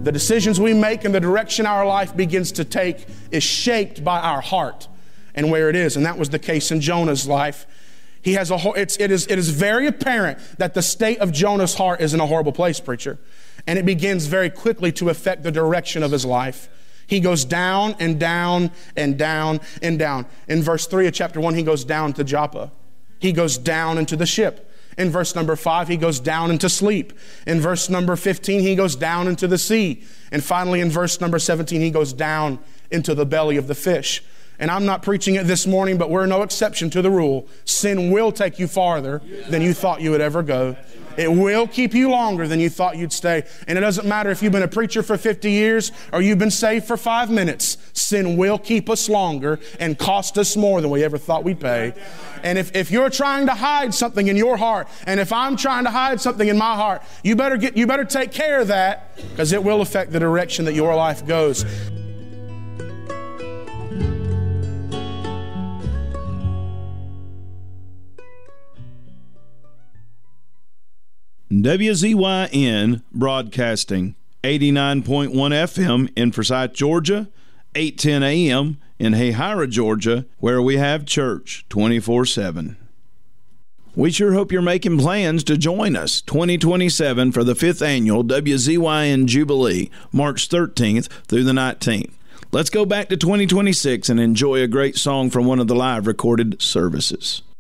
The decisions we make and the direction our life begins to take is shaped by our heart and where it is. And that was the case in Jonah's life. He has it is very apparent that the state of Jonah's heart is in a horrible place, preacher. And it begins very quickly to affect the direction of his life. He goes down and down and down and down. In verse 3 of chapter 1, he goes down to Joppa. He goes down into the ship. In verse number 5, he goes down into sleep. In verse number 15, he goes down into the sea. And finally, in verse number 17, he goes down into the belly of the fish. And I'm not preaching it this morning, but we're no exception to the rule. Sin will take you farther than you thought you would ever go. It will keep you longer than you thought you'd stay. And it doesn't matter if you've been a preacher for 50 years or you've been saved for 5 minutes. Sin will keep us longer and cost us more than we ever thought we'd pay. And if you're trying to hide something in your heart, and if I'm trying to hide something in my heart, you better take care of that, because it will affect the direction that your life goes. WZYN Broadcasting, 89.1 FM in Forsyth, Georgia, 810 AM in Hayhira, Georgia, where we have church 24/7. We sure hope you're making plans to join us 2027 for the 5th annual WZYN Jubilee, March 13th through the 19th. Let's go back to 2026 and enjoy a great song from one of the live recorded services.